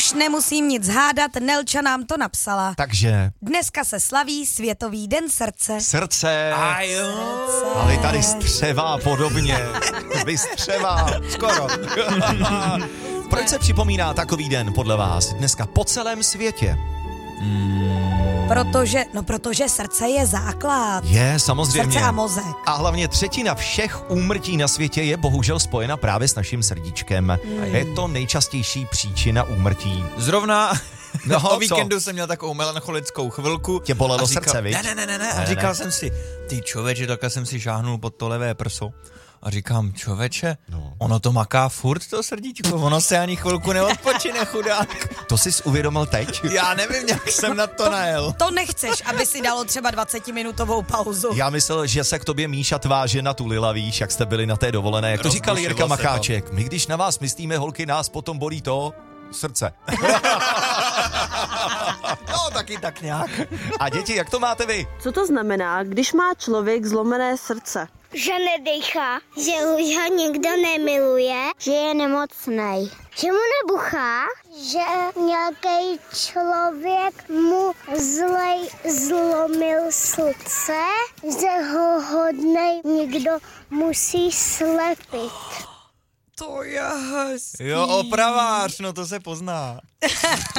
Už nemusím nic hádat, Nelča nám to napsala. Takže Dneska se slaví Světový den srdce. srdce, A jo. ale tady střeva podobně. Vystřeva. Skoro. Proč se připomíná takový den podle vás dneska po celém světě? Protože srdce je základ. Je, samozřejmě. Srdce a mozek. A hlavně třetina všech úmrtí na světě je bohužel spojena právě s naším srdíčkem. Je to nejčastější příčina úmrtí. Zrovna No, o víkendu jsem měl takovou melancholickou chvilku. Tě bolelo a říkal, srdce, viď? Ne. A říkal jsem si, ty člověče, takhle jsem si žáhnul pod to levé prso. A říkám, člověče, ono to maká furt, to srdíčko, ono se ani chvilku neodpočine, chudák. To jsi uvědomil teď? Já nevím, jak jsem na to najel. To nechceš, aby si dalo třeba 20-minutovou pauzu. Já myslel, že se k tobě Míša tváže natulila, víš, jak jste byli na té dovolené. Jak to říkal Rozbušilo Jirka se Macháček. My když na vás myslíme, holky, nás potom bolí to srdce. No, taky tak nějak. A děti, jak to máte vy? Co to znamená, když má člověk zlomené srdce? Že nedýchá, že už ho nikdo nemiluje, že je nemocnej, že mu nebuchá, že nějaký člověk mu zlomil srdce, že ho hodnej někdo musí slepit. To je hezký. Jo, opravář, no to se pozná.